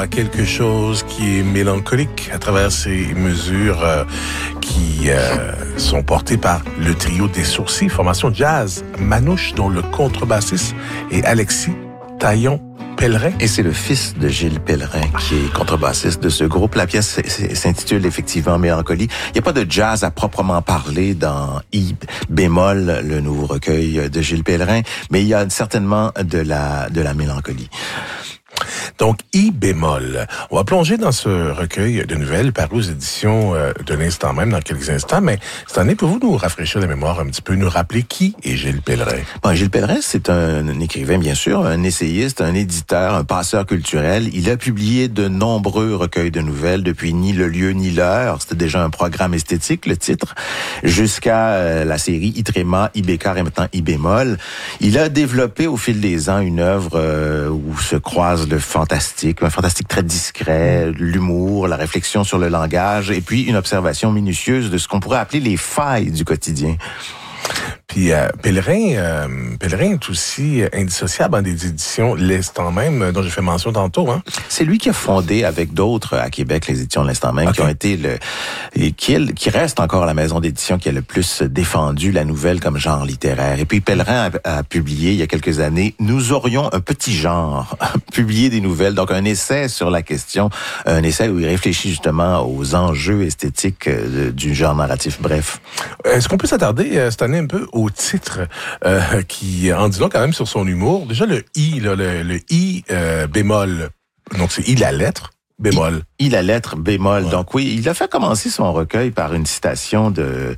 Quelque chose qui est mélancolique à travers ces mesures qui sont portées par le trio des Sourcils, formation jazz Manouche, dont le contrebassiste est Alexis Taillon-Pellerin. Et c'est le fils de Gilles Pellerin qui est contrebassiste de ce groupe. La pièce s'intitule effectivement Mélancolie. Il n'y a pas de jazz à proprement parler dans I bémol, le nouveau recueil de Gilles Pellerin, mais il y a certainement de la mélancolie. Donc, I bémol. On va plonger dans ce recueil de nouvelles paru aux éditions de l'instant même dans quelques instants. Mais cette année, pouvez-vous nous rafraîchir la mémoire un petit peu, nous rappeler qui est Gilles Pellerin? Bon, Gilles Pellerin, c'est un écrivain, bien sûr, un essayiste, un éditeur, un passeur culturel. Il a publié de nombreux recueils de nouvelles depuis Ni le lieu ni l'heure. C'était déjà un programme esthétique, le titre, jusqu'à la série I tréma, I bécard et maintenant I bémol. Il a développé au fil des ans une œuvre où se croisent le fantastique, un fantastique très discret, l'humour, la réflexion sur le langage, et puis une observation minutieuse de ce qu'on pourrait appeler les failles du quotidien. Puis Pellerin est aussi indissociable dans des éditions L'Instant même, dont j'ai fait mention tantôt. Hein? C'est lui qui a fondé avec d'autres à Québec les éditions L'Instant même, qui ont été qui reste encore la maison d'édition qui a le plus défendu la nouvelle comme genre littéraire. Et puis Pellerin a publié il y a quelques années Nous aurions un petit genre, publié des nouvelles, donc un essai sur la question, un essai où il réfléchit justement aux enjeux esthétiques du genre narratif. Bref. Est-ce qu'on peut s'attarder cette année un peu au titre qui en dit long quand même sur son humour? Déjà le I, là, le I bémol, donc c'est I la lettre. Bémol. I la lettre bémol. Ouais. Donc oui, il a fait commencer son recueil par une citation de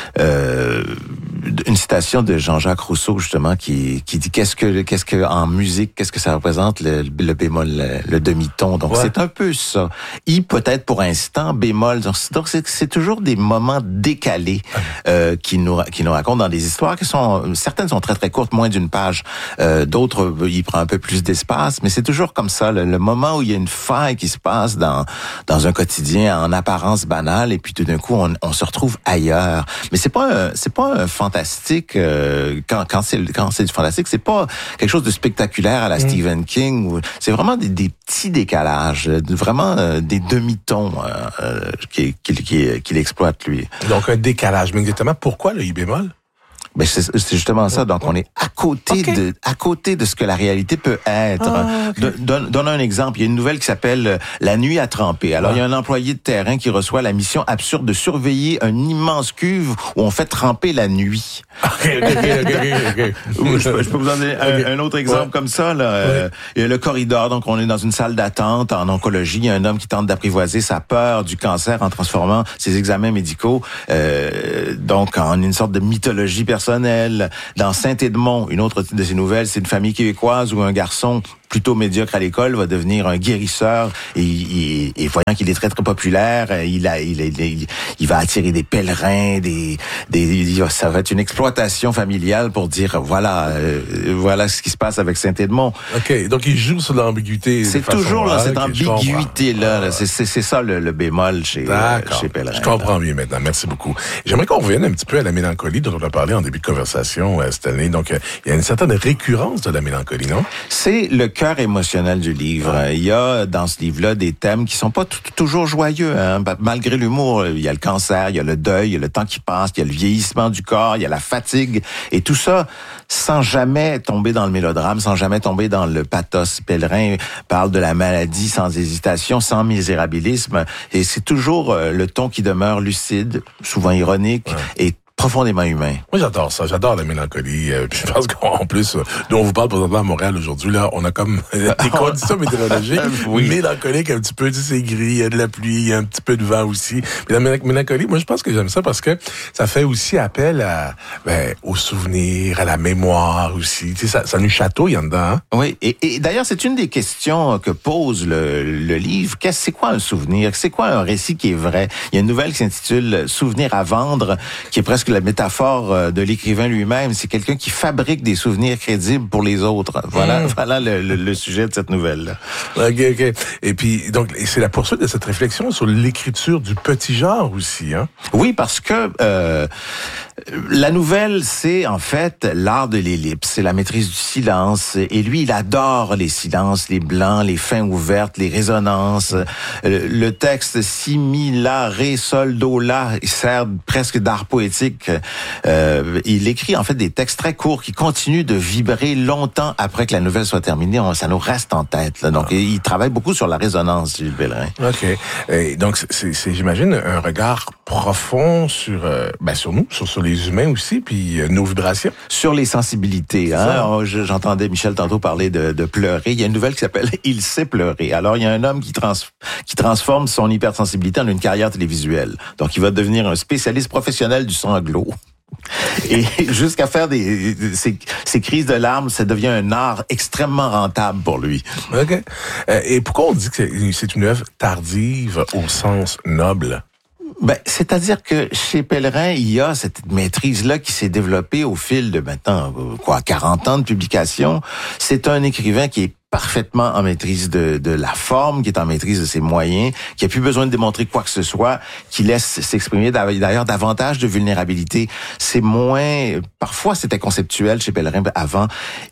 Jean-Jacques Rousseau justement qui dit qu'est-ce que en musique, qu'est-ce que ça représente le bémol, le demi-ton. Donc c'est un peu ça. I peut-être pour instant, bémol. Donc c'est toujours des moments décalés qui nous racontent dans des histoires qui sont certaines sont très très courtes, moins d'une page. D'autres il prend un peu plus d'espace, mais c'est toujours comme ça le moment où il y a une faille qui se passe dans un quotidien en apparence banal et puis tout d'un coup on se retrouve ailleurs. Mais c'est pas un fantastique quand c'est du fantastique, c'est pas quelque chose de spectaculaire à la Stephen King. C'est vraiment des petits décalages, vraiment des demi-tons qu'il exploite lui. Donc un décalage. Mais exactement pourquoi le I bémol? Ben c'est justement ça. Donc on est à côté de ce que la réalité peut être. Donne un exemple. Il y a une nouvelle qui s'appelle La nuit à tremper. Alors il y a un employé de terrain qui reçoit la mission absurde de surveiller un immense cuve où on fait tremper la nuit. OK. Je peux vous en donner un autre exemple comme ça. Là. Il y a le corridor. Donc on est dans une salle d'attente en oncologie. Il y a un homme qui tente d'apprivoiser sa peur du cancer en transformant ses examens médicaux donc en une sorte de mythologie personnelle. Dans Saint-Edmond, une autre de ces nouvelles, c'est une famille québécoise où un garçon plutôt médiocre à l'école va devenir un guérisseur et voyant qu'il est très très populaire, il va attirer des pèlerins, ça va être une exploitation familiale pour dire voilà ce qui se passe avec Saint-Edmond. OK, donc il joue sur l'ambiguïté. C'est toujours là, cette ambiguïté là, c'est ça le bémol chez Pellerin. Je comprends mieux maintenant. Merci beaucoup. J'aimerais qu'on revienne un petit peu à la mélancolie dont on a parlé en début de conversation cette année. Donc il y a une certaine récurrence de la mélancolie, non? C'est le cœur émotionnel du livre. Il y a dans ce livre-là des thèmes qui sont pas toujours joyeux. Hein? Malgré l'humour, il y a le cancer, il y a le deuil, il y a le temps qui passe, il y a le vieillissement du corps, il y a la fatigue. Et tout ça sans jamais tomber dans le mélodrame, sans jamais tomber dans le pathos. Pellerin parle de la maladie sans hésitation, sans misérabilisme. Et c'est toujours le ton qui demeure lucide, souvent ironique et profondément humain. Moi, j'adore ça. J'adore la mélancolie. Puis je pense qu'en plus, nous, on vous parle présentement à Montréal aujourd'hui. Là, on a comme des conditions météorologiques mélancoliques un petit peu. Tu sais, c'est gris, il y a de la pluie, il y a un petit peu de vent aussi. Mais la mélancolie, moi, je pense que j'aime ça parce que ça fait aussi appel aux souvenirs, à la mémoire aussi. Tu sais, ça nous chatouille en dedans. Hein? Oui. Et d'ailleurs, c'est une des questions que pose le livre. C'est quoi un souvenir? C'est quoi un récit qui est vrai? Il y a une nouvelle qui s'intitule Souvenir à vendre, qui est presque que la métaphore de l'écrivain lui-même, c'est quelqu'un qui fabrique des souvenirs crédibles pour les autres. Voilà le sujet de cette nouvelle-là. OK. Et puis, donc, c'est la poursuite de cette réflexion sur l'écriture du petit genre aussi, hein? Oui, parce que la nouvelle, c'est en fait l'art de l'ellipse, c'est la maîtrise du silence. Et lui, il adore les silences, les blancs, les fins ouvertes, les résonances. Le texte si, mi, la, ré, sol, do, la, il sert presque d'art poétique. Il écrit en fait des textes très courts qui continuent de vibrer longtemps après que la nouvelle soit terminée. Ça nous reste en tête. Là. Donc, il travaille beaucoup sur la résonance, Gilles Pellerin. OK. Et donc, c'est j'imagine, un regard profond sur nous, sur les humains aussi, puis nos vibrations. Sur les sensibilités. Hein? J'entendais Michel tantôt parler de pleurer. Il y a une nouvelle qui s'appelle « Il sait pleurer ». Alors, il y a un homme qui transforme son hypersensibilité en une carrière télévisuelle. Donc, il va devenir un spécialiste professionnel du sanglots. Et jusqu'à faire ces crises de larmes, ça devient un art extrêmement rentable pour lui. OK. Et pourquoi on dit que c'est une œuvre tardive au sens noble? C'est-à-dire que chez Pellerin, il y a cette maîtrise-là qui s'est développée au fil de maintenant, 40 ans de publication. C'est un écrivain qui est parfaitement en maîtrise de la forme, qui est en maîtrise de ses moyens, qui a plus besoin de démontrer quoi que ce soit, qui laisse s'exprimer d'ailleurs davantage de vulnérabilité. C'est moins... Parfois, c'était conceptuel chez Pellerin avant.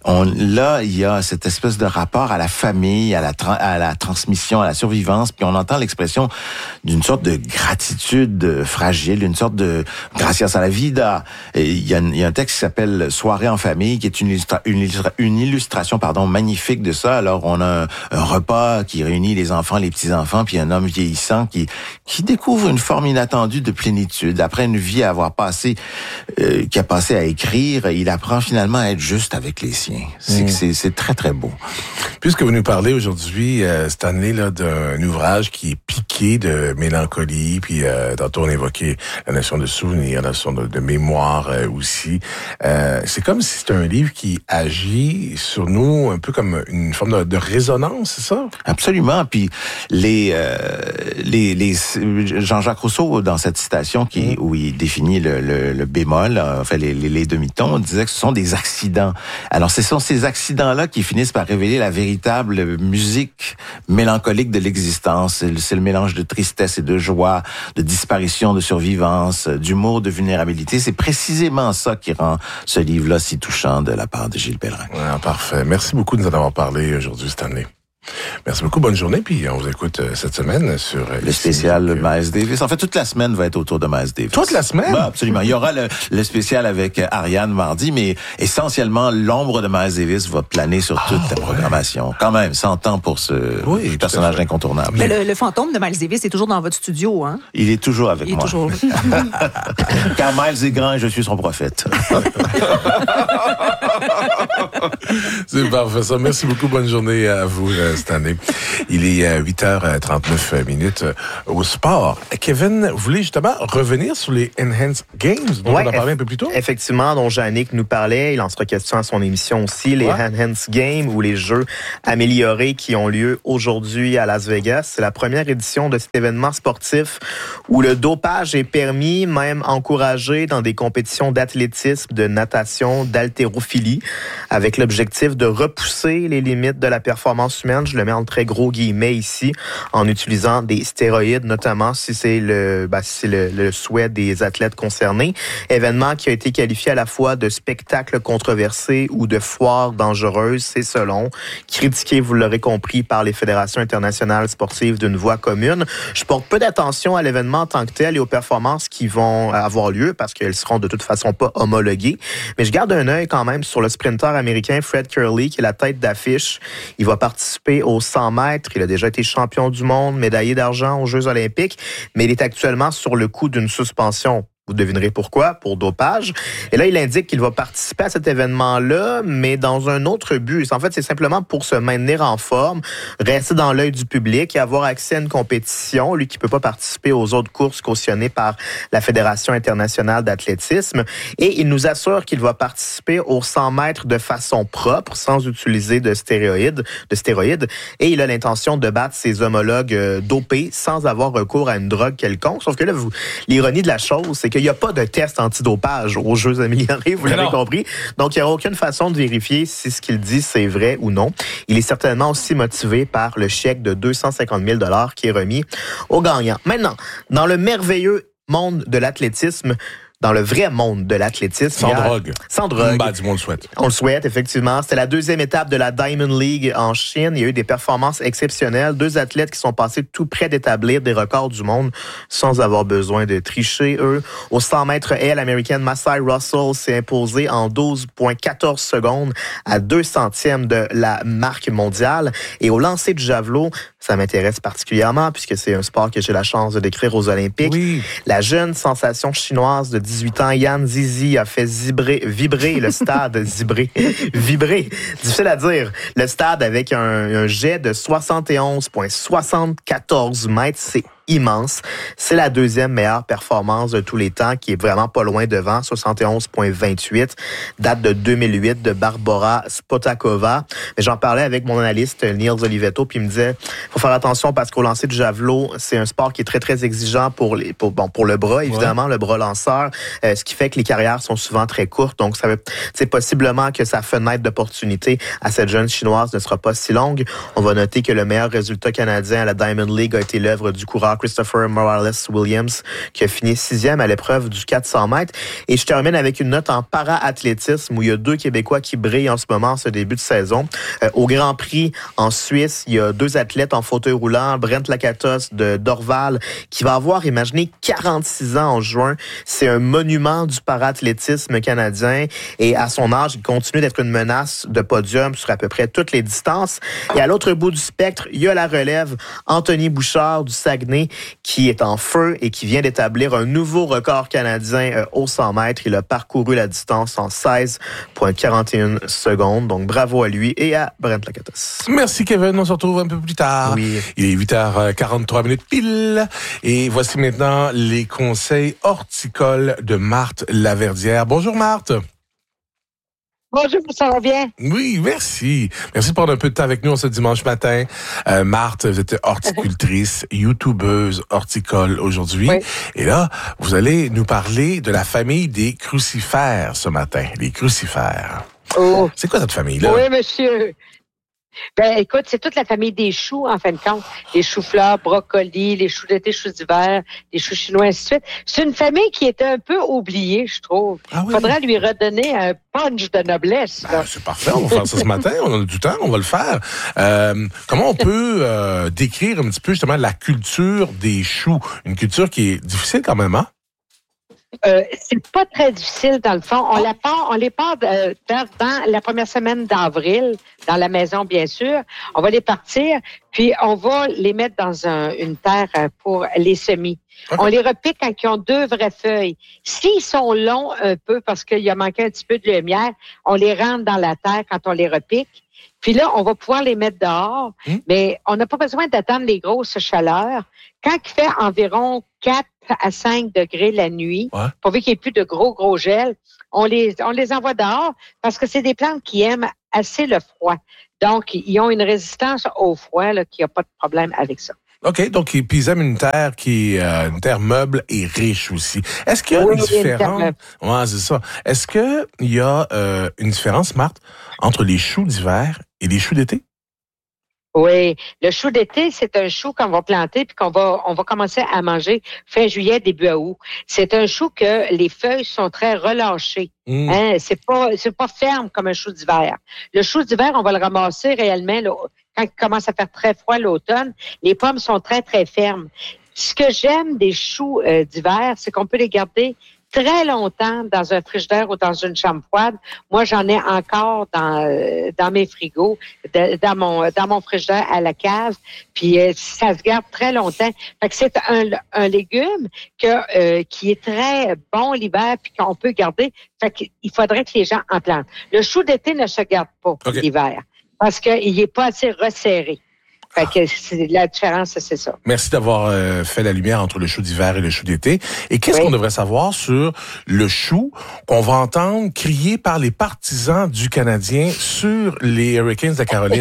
Là, il y a cette espèce de rapport à la famille, à la transmission, à la survivance, puis on entend l'expression d'une sorte de gratitude fragile, une sorte de gracias a la vida. Il y a un texte qui s'appelle « Soirée en famille », qui est une illustration magnifique de ça. Alors, on a un repas qui réunit les enfants, les petits-enfants, puis un homme vieillissant qui découvre une forme inattendue de plénitude. Après une vie à avoir passé, qui a passé à écrire, il apprend finalement à être juste avec les siens. C'est très, très beau. Puisque vous nous parlez aujourd'hui, Stanley, là, d'un ouvrage qui est piqué de mélancolie, puis tantôt on évoquait la notion de souvenir, la notion de mémoire aussi. C'est comme si c'était un livre qui agit sur nous un peu comme une forme de résonance, c'est ça? Absolument. Puis Jean-Jacques Rousseau, dans cette citation où il définit le bémol, enfin les demi-tons, disait que ce sont des accidents. Alors, ce sont ces accidents-là qui finissent par révéler la véritable musique mélancolique de l'existence. C'est le mélange de tristesse et de joie, de disparition, de survivance, d'humour, de vulnérabilité. C'est précisément ça qui rend ce livre-là si touchant de la part de Gilles Pellerin. Ouais, parfait. Merci beaucoup de nous en avoir parlé aujourd'hui, Stanley. Merci beaucoup, bonne journée, puis on vous écoute cette semaine sur... Le spécial Miles Davis. En fait, toute la semaine va être autour de Miles Davis. Toute la semaine? Ben, absolument. Il y aura le spécial avec Ariane mardi, mais essentiellement, l'ombre de Miles Davis va planer sur toute la programmation. Quand même, 100 ans pour ce personnage incontournable. Mais le fantôme de Miles Davis est toujours dans votre studio, hein? Il est toujours avec moi. Il est toujours... Car Miles est grand et je suis son prophète. C'est parfait, ça. Merci beaucoup, bonne journée à vous, Stanley. Il est 8h39 au sport. Kevin, vous voulez justement revenir sur les Enhanced Games dont on a parlé un peu plus tôt? Effectivement, dont Yannick nous parlait. Il en sera question à son émission aussi. Les Enhanced Games ou les jeux améliorés qui ont lieu aujourd'hui à Las Vegas. C'est la première édition de cet événement sportif où le dopage est permis, même encouragé dans des compétitions d'athlétisme, de natation, d'haltérophilie, avec l'objectif de repousser les limites de la performance humaine. Je le mets en très gros guillemets ici, en utilisant des stéroïdes, notamment si c'est le souhait des athlètes concernés. Événement qui a été qualifié à la fois de spectacle controversé ou de foire dangereuse, c'est selon. Critiqué, vous l'aurez compris, par les fédérations internationales sportives d'une voix commune. Je porte peu d'attention à l'événement en tant que tel et aux performances qui vont avoir lieu parce qu'elles seront de toute façon pas homologuées. Mais je garde un œil quand même sur le sprinter américain Fred Kerley, qui est la tête d'affiche. Il va participer aux 100 mètres. Il a déjà été champion du monde, médaillé d'argent aux Jeux olympiques, mais il est actuellement sur le coup d'une suspension. Vous devinerez pourquoi, pour dopage. Et là, il indique qu'il va participer à cet événement-là, mais dans un autre but. En fait, c'est simplement pour se maintenir en forme, rester dans l'œil du public et avoir accès à une compétition. Lui qui peut pas participer aux autres courses cautionnées par la Fédération internationale d'athlétisme. Et il nous assure qu'il va participer aux 100 mètres de façon propre, sans utiliser de stéroïdes. Et il a l'intention de battre ses homologues dopés sans avoir recours à une drogue quelconque. Sauf que là, l'ironie de la chose, c'est que qu'il n'y a pas de test antidopage aux Jeux améliorés, vous l'avez compris. Donc, il n'y aura aucune façon de vérifier si ce qu'il dit, c'est vrai ou non. Il est certainement aussi motivé par le chèque de 250 000 $ qui est remis aux gagnants. Maintenant, dans le merveilleux monde de l'athlétisme, dans le vrai monde de l'athlétisme. Sans drogue. Sans drogue. Bah, dis-moi, on le souhaite. On le souhaite, effectivement. C'était la deuxième étape de la Diamond League en Chine. Il y a eu des performances exceptionnelles. 2 athlètes qui sont passés tout près d'établir des records du monde sans avoir besoin de tricher, eux. Au 100 mètres haies, l'Américaine Masai Russell s'est imposée en 12,14 secondes à 2 centièmes de la marque mondiale. Et au lancer du javelot, ça m'intéresse particulièrement puisque c'est un sport que j'ai la chance de décrire aux Olympiques. Oui. La jeune sensation chinoise de 18 ans, Yan Zizi, a fait vibrer le stade. Vibrer. Difficile à dire. Le stade avec un jet de 71,74 mètres. C'est immense. C'est la deuxième meilleure performance de tous les temps, qui est vraiment pas loin devant, 71,28. Date de 2008 de Barbara Spotakova. Mais j'en parlais avec mon analyste Niels Olivetto, puis il me disait, faut faire attention parce qu'au lancer du javelot, c'est un sport qui est très, très exigeant pour le bras, évidemment, le bras lanceur, ce qui fait que les carrières sont souvent très courtes. Donc, c'est possiblement que sa fenêtre d'opportunité à cette jeune Chinoise ne sera pas si longue. On va noter que le meilleur résultat canadien à la Diamond League a été l'œuvre du coureur Christopher Morales-Williams, qui a fini 6e à l'épreuve du 400 mètres. Et je termine avec une note en para-athlétisme où il y a 2 Québécois qui brillent en ce moment, en ce début de saison. Au Grand Prix en Suisse, il y a 2 athlètes en fauteuil roulant, Brent Lakatos de Dorval, qui va avoir, imaginez, 46 ans en juin. C'est un monument du para-athlétisme canadien. Et à son âge, il continue d'être une menace de podium sur à peu près toutes les distances. Et à l'autre bout du spectre, il y a la relève, Anthony Bouchard du Saguenay, qui est en feu et qui vient d'établir un nouveau record canadien au 100 mètres. Il a parcouru la distance en 16,41 secondes. Donc, bravo à lui et à Brent Lakatos. Merci, Kevin. On se retrouve un peu plus tard. Oui. Il est 8h43 pile. Et voici maintenant les conseils horticoles de Marthe Laverdière. Bonjour, Marthe. Bonjour, ça va bien? Oui, merci. Merci de prendre un peu de temps avec nous ce dimanche matin. Marthe, vous êtes horticultrice, youtubeuse horticole aujourd'hui. Oui. Et là, vous allez nous parler de la famille des crucifères ce matin. Les crucifères. Oh. C'est quoi cette famille-là? Oui, monsieur. Ben, écoute, c'est toute la famille des choux, en fin de compte. Les choux-fleurs, brocolis, les choux d'été, choux d'hiver, les choux chinois, ainsi de suite. C'est une famille qui est un peu oubliée, je trouve. Ah oui? Faudrait lui redonner un punch de noblesse. Ah, c'est parfait, on va faire ça ce matin. On a du temps, on va le faire. Comment on peut décrire un petit peu justement la culture des choux? Une culture qui est difficile quand même, hein? C'est pas très difficile dans le fond. On les part dans la première semaine d'avril, dans la maison bien sûr. On va les partir, puis on va les mettre dans une terre pour les semis. Okay. On les repique quand ils ont 2 vraies feuilles. S'ils sont longs un peu parce qu'il a manqué un petit peu de lumière, on les rentre dans la terre quand on les repique. Puis là, on va pouvoir les mettre dehors, mais on n'a pas besoin d'attendre les grosses chaleurs. Quand il fait environ 4 à 5 degrés la nuit, pourvu qu'il n'y ait plus de gros gel, on les envoie dehors parce que c'est des plantes qui aiment assez le froid. Donc, ils ont une résistance au froid, là, qu'il n'y a pas de problème avec ça. OK, donc ils aiment une terre qui est une terre meuble et riche aussi. Est-ce qu'il y a une différence? Ouais, c'est ça. Est-ce qu'il y a une différence, Marthe, entre les choux d'hiver et les choux d'été? Oui, le chou d'été, c'est un chou qu'on va planter puis on va commencer à manger fin juillet, début août. C'est un chou que les feuilles sont très relâchées. Hein? C'est pas ferme comme un chou d'hiver. Le chou d'hiver, on va le ramasser réellement là, quand il commence à faire très froid l'automne. Les pommes sont très, très fermes. Ce que j'aime des choux d'hiver, c'est qu'on peut les garder très longtemps dans un frigidaire ou dans une chambre froide. Moi, j'en ai encore dans mes frigos, dans mon frigidaire à la cave. Puis ça se garde très longtemps. Fait que c'est un légume qui est très bon l'hiver puis qu'on peut garder. Fait qu'il faudrait que les gens en plantent. Le chou d'été ne se garde pas l'hiver parce qu'il n'est pas assez resserré. Fait que la différence, c'est ça. Merci d'avoir fait la lumière entre le chou d'hiver et le chou d'été. Et qu'est-ce qu'on devrait savoir sur le chou qu'on va entendre crier par les partisans du Canadien sur les Hurricanes de Caroline?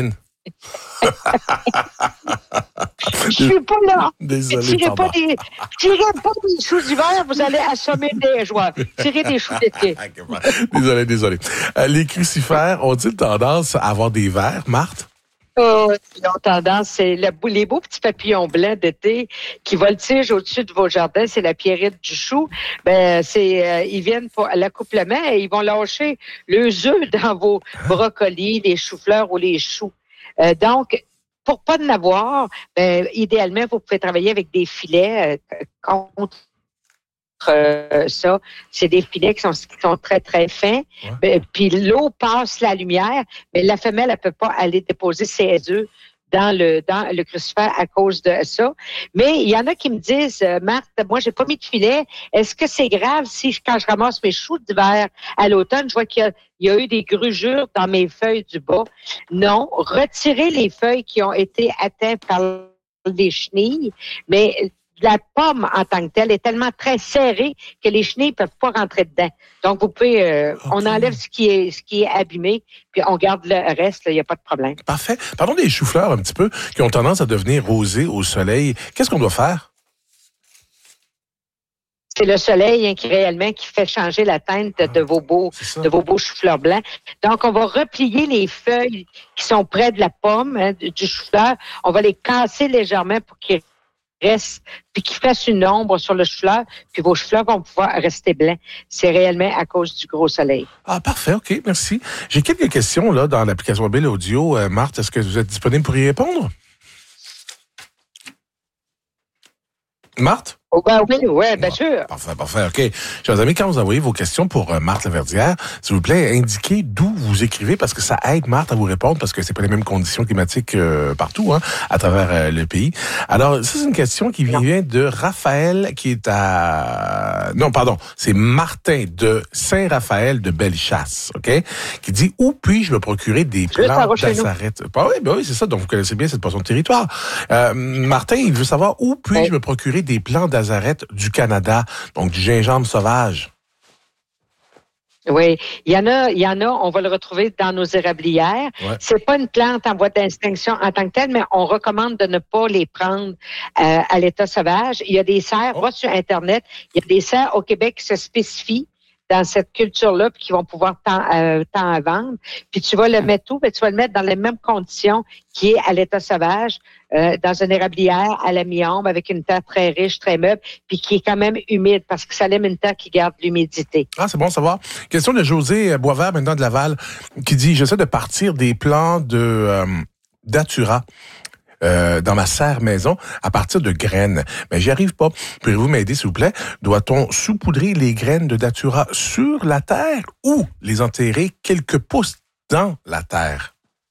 Je suis pas là. Désolé, tirez pas des choux d'hiver, vous allez assommer des joies. Tirez des choux d'été. Désolé. Les crucifères ont-ils tendance à avoir des vers, Marthe? Ils ont tendance, c'est les beaux petits papillons blancs d'été qui voltigent au-dessus de vos jardins, c'est la pierrite du chou. Ils viennent pour l'accouplement et ils vont lâcher leurs œufs dans vos brocolis, les choux-fleurs ou les choux. Donc, pour pas en avoir, idéalement, vous pouvez travailler avec des filets contre ça. C'est des filets qui sont très, très fins. Ouais. Puis l'eau passe la lumière, mais la femelle, elle peut pas aller déposer ses œufs dans le crucifère à cause de ça. Mais il y en a qui me disent, Marthe, moi, j'ai pas mis de filet. Est-ce que c'est grave si, quand je ramasse mes choux d'hiver à l'automne, je vois qu'il y a eu des grugures dans mes feuilles du bas? Non. Retirez les feuilles qui ont été atteintes par les chenilles, mais la pomme en tant que telle est tellement très serrée que les chenilles peuvent pas rentrer dedans. Donc, vous pouvez, on enlève ce qui est abîmé, puis on garde le reste, il n'y a pas de problème. Parfait. Parlons des choux-fleurs un petit peu, qui ont tendance à devenir rosés au soleil. Qu'est-ce qu'on doit faire? C'est le soleil qui fait changer la teinte de vos beaux choux-fleurs blancs. Donc, on va replier les feuilles qui sont près de la pomme, du chou-fleur. On va les casser légèrement pour qu'ils reste, puis qu'il fasse une ombre sur le chou-fleur, puis vos chou-fleurs vont pouvoir rester blancs. C'est réellement à cause du gros soleil. Ah, parfait, OK, merci. J'ai quelques questions là dans l'application mobile audio. Marthe, est-ce que vous êtes disponible pour y répondre? Marthe? Oh, oui, bien sûr. Parfait, OK. Chers amis, quand vous envoyez vos questions pour Marthe Laverdière, s'il vous plaît, indiquez d'où vous écrivez, parce que ça aide Marthe à vous répondre, parce que c'est pas les mêmes conditions climatiques partout, à travers le pays. Alors, ça, c'est une question qui vient de Raphaël, qui est c'est Martin de Saint-Raphaël de Bellechasse, OK? Qui dit, où puis-je me procurer des plants d'azareth? Oui, c'est ça, donc vous connaissez bien cette portion de territoire. Martin, il veut savoir où puis-je me procurer des plants d'azareth du Canada, donc du gingembre sauvage. Oui, il y en a, on va le retrouver dans nos érablières. Ouais. C'est pas une plante en voie d'extinction en tant que telle, mais on recommande de ne pas les prendre à l'état sauvage. Il y a des serres, va sur Internet, il y a des serres au Québec qui se spécifient dans cette culture-là, puis qui vont pouvoir t'en vendre. Puis tu vas le mettre où? Ben, tu vas le mettre dans les mêmes conditions qui est à l'état sauvage, dans une érablière à la mi-ombre, avec une terre très riche, très meuble, puis qui est quand même humide, parce que ça aime une terre qui garde l'humidité. Ah, c'est bon à savoir. Question de José Boisvert, maintenant de Laval, qui dit, j'essaie de partir des plants de datura. Dans ma serre maison à partir de graines. Mais j'y arrive pas. Pourriez-vous m'aider, s'il vous plaît? Doit-on saupoudrer les graines de datura sur la terre ou les enterrer quelques pouces dans la terre?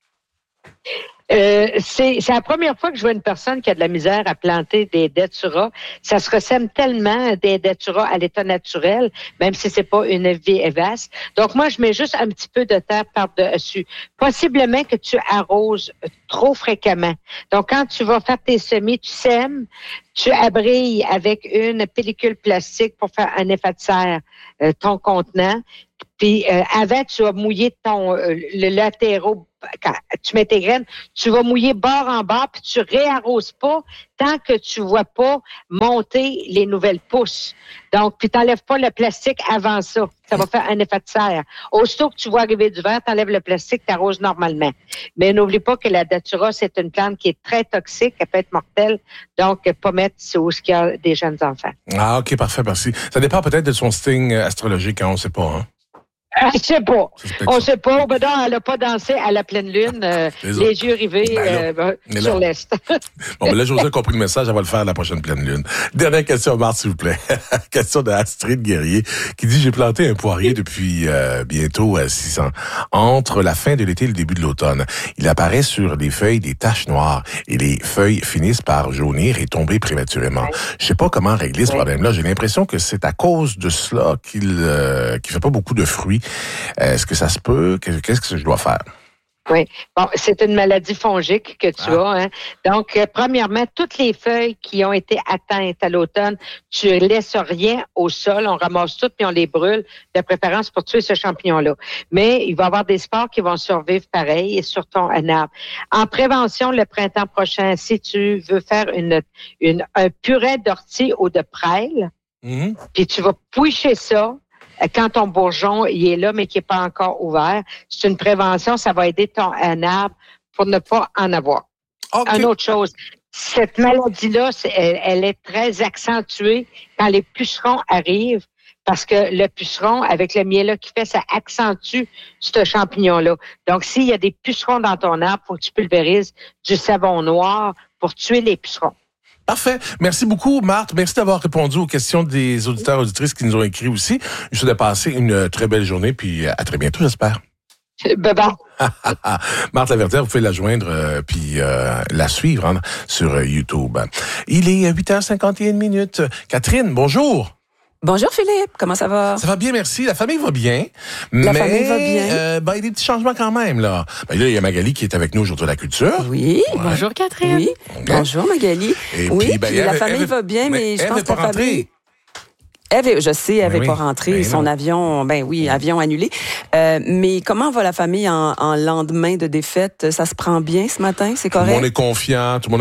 C'est la première fois que je vois une personne qui a de la misère à planter des datura. Ça se ressemble tellement des datura à l'état naturel, même si c'est pas une vivace. Donc moi, je mets juste un petit peu de terre par-dessus. Possiblement que tu arroses trop fréquemment. Donc quand tu vas faire tes semis, tu sèmes, tu abrilles avec une pellicule plastique pour faire un effet de serre ton contenant. Puis avant, tu vas mouiller le latéraux. Quand tu mets tes graines, tu vas mouiller bord en bord, puis tu réarroses pas tant que tu vois pas monter les nouvelles pousses. Donc, puis t'enlèves pas le plastique avant ça. Ça va faire un effet de serre. Aussitôt que tu vois arriver du vent, t'enlèves le plastique, t'arroses normalement. Mais n'oublie pas que la datura, c'est une plante qui est très toxique, elle peut être mortelle. Donc, pas mettre où il y a des jeunes enfants. Ah, OK, parfait, merci. Ça dépend peut-être de son signe astrologique, on sait pas, hein? Je sais pas. On sait pas. Ben non, elle n'a pas dansé à la pleine lune, les yeux rivés sur l'Est. Bon, ben là, José a compris le message, elle va le faire à la prochaine pleine lune. Dernière question, Marthe, s'il vous plaît. Question de Astrid Guerrier, qui dit, j'ai planté un poirier depuis bientôt 6 ans. Entre la fin de l'été et le début de l'automne, il apparaît sur les feuilles des taches noires et les feuilles finissent par jaunir et tomber prématurément. Je sais pas comment régler ce problème-là. J'ai l'impression que c'est à cause de cela qu'il fait pas beaucoup de fruits. Est-ce que ça se peut? Qu'est-ce que je dois faire? Oui. Bon, c'est une maladie fongique que tu as. Hein? Donc, premièrement, toutes les feuilles qui ont été atteintes à l'automne, tu laisses rien au sol, on ramasse toutes puis on les brûle, de préférence pour tuer ce champignon-là. Mais il va y avoir des spores qui vont survivre pareil sur ton arbre. En prévention, le printemps prochain, si tu veux faire un purée d'ortie ou de prêle, puis tu vas pouicher ça, quand ton bourgeon il est là, mais qui n'est pas encore ouvert, c'est une prévention, ça va aider ton arbre pour ne pas en avoir. Okay. Une autre chose, cette maladie-là, elle est très accentuée quand les pucerons arrivent, parce que le puceron, avec le miel qu'il fait, ça accentue ce champignon-là. Donc, s'il y a des pucerons dans ton arbre, il faut que tu pulvérises du savon noir pour tuer les pucerons. Parfait. Merci beaucoup, Marthe. Merci d'avoir répondu aux questions des auditeurs et auditrices qui nous ont écrit aussi. Je vous souhaite de passer une très belle journée, puis à très bientôt, j'espère. Bye-bye. Marthe Laverdière, vous pouvez la joindre puis la suivre sur YouTube. Il est 8h51. Catherine, bonjour. Bonjour Philippe, comment ça va? Ça va bien, merci. La famille va bien. La famille va bien. Il y a des petits changements quand même, là. Là, il y a Magali qui est avec nous aujourd'hui à la culture. Oui. Ouais. Bonjour Catherine. Oui. Bonjour Magali. Et oui, puis, la famille va bien, mais je pense que la famille... je sais, elle n'est pas rentrée. Son avion, avion annulé. Mais comment va la famille en lendemain de défaite? Ça se prend bien ce matin? C'est correct? Tout le monde est confiant. Tout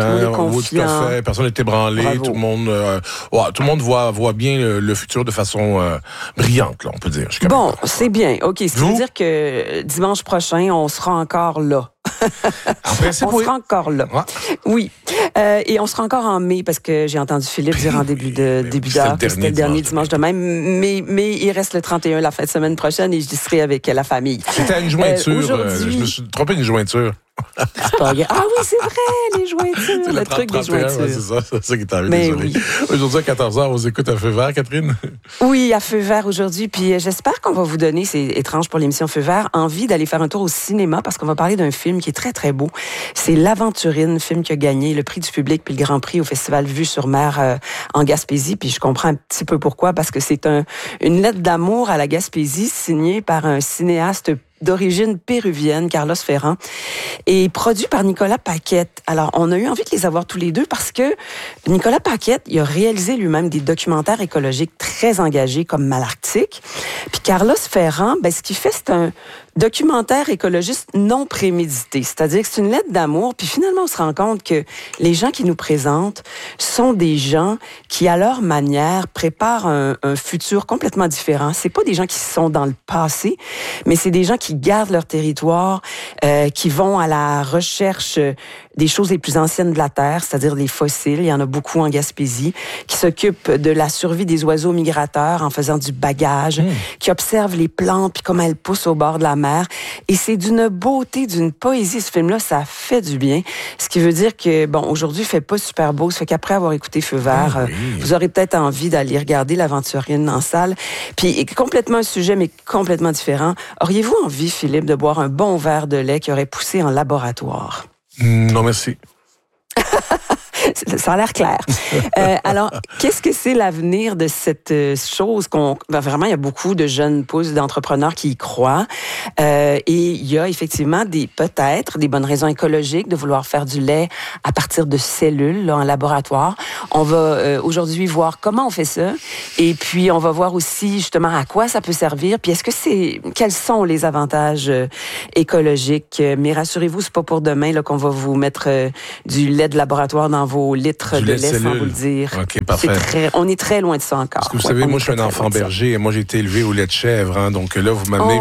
à fait. Personne n'est ébranlé. Bravo. Tout le monde voit bien le futur de façon brillante, là, on peut dire. Bon, c'est bien. OK. Ce qui veut dire que dimanche prochain, on sera encore là. En principe, on sera encore là. Ouais. Oui. Et on sera encore en mai parce que j'ai entendu Philippe dire en début d'heure que c'était le dernier dimanche de même. Mais il reste le 31, la fin de semaine prochaine, et j'y serai avec la famille. C'était une jointure. Je me suis trompé une jointure. C'est pas grave. Ah oui, c'est vrai, les jointures. Le truc des jointures. C'est ça qui est arrivé. Oui. Aujourd'hui, à 14h, on vous écoute à Feu Vert, Catherine? Oui, à Feu Vert aujourd'hui. Puis j'espère qu'on va vous donner, c'est étrange pour l'émission Feu Vert, envie d'aller faire un tour au cinéma parce qu'on va parler d'un film qui est très, très beau. C'est L'Aventurine, film qui a gagné le prix du public puis le Grand Prix au Festival Vue sur Mer en Gaspésie. Puis je comprends un petit peu pourquoi, parce que c'est une lettre d'amour à la Gaspésie signée par un cinéaste d'origine péruvienne, Carlos Ferrand, et produit par Nicolas Paquette. Alors, on a eu envie de les avoir tous les deux parce que Nicolas Paquette, il a réalisé lui-même des documentaires écologiques très engagés comme Malarctique. Puis Carlos Ferrand, ce qu'il fait, c'est un documentaire écologiste non prémédité. C'est-à-dire que c'est une lettre d'amour, puis finalement, on se rend compte que les gens qui nous présentent sont des gens qui, à leur manière, préparent un futur complètement différent. C'est pas des gens qui sont dans le passé, mais c'est des gens qui gardent leur territoire, qui vont à la recherche des choses les plus anciennes de la Terre, c'est-à-dire des fossiles. Il y en a beaucoup en Gaspésie, qui s'occupent de la survie des oiseaux migrateurs en faisant du bagage, qui observent les plantes puis comment elles poussent au bord de la mer. Et c'est d'une beauté, d'une poésie, ce film-là, ça fait du bien. Ce qui veut dire que, aujourd'hui, il fait pas super beau. Ça fait qu'après avoir écouté Feu Vert, vous aurez peut-être envie d'aller regarder L'Aventurine en salle. Puis, complètement un sujet, mais complètement différent. Auriez-vous envie, Philippe, de boire un bon verre de lait qui aurait poussé en laboratoire? Non, merci. Ça a l'air clair. Alors, qu'est-ce que c'est l'avenir de cette chose vraiment, il y a beaucoup de jeunes pousses d'entrepreneurs qui y croient. Et il y a effectivement peut-être des bonnes raisons écologiques de vouloir faire du lait à partir de cellules là, en laboratoire. On va aujourd'hui voir comment on fait ça. Et puis, on va voir aussi justement à quoi ça peut servir. Puis, quels sont les avantages écologiques? Mais rassurez-vous, c'est pas pour demain là, qu'on va vous mettre du lait de laboratoire dans vos litres de lait, sans vous le dire. OK, parfait. On est très loin de ça encore. Parce que vous savez, moi, je suis un enfant berger et moi, j'ai été élevé au lait de chèvre. Donc là, vous m'amenez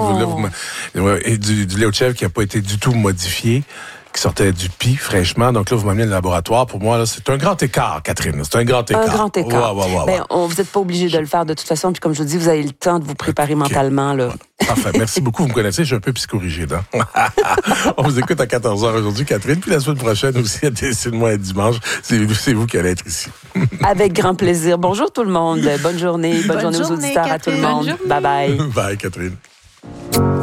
du lait de chèvre qui n'a pas été du tout modifié, qui sortait du pis fraîchement. Donc là, vous m'amenez le laboratoire. Pour moi, là, c'est un grand écart, Catherine. C'est un grand écart. Un grand écart. Ouais. Vous n'êtes pas obligé de le faire de toute façon. Puis comme je vous dis, vous avez le temps de vous préparer mentalement. Là. Parfait. Merci beaucoup. Vous me connaissez, je suis un peu psychorigide. On vous écoute à 14h aujourd'hui, Catherine. Puis la semaine prochaine aussi, à Décide-moi et dimanche. C'est vous qui allez être ici. Avec grand plaisir. Bonjour tout le monde. Bonne journée. Bonne journée aux auditeurs, Catherine. À tout le monde. Bye bye. Bye, Catherine.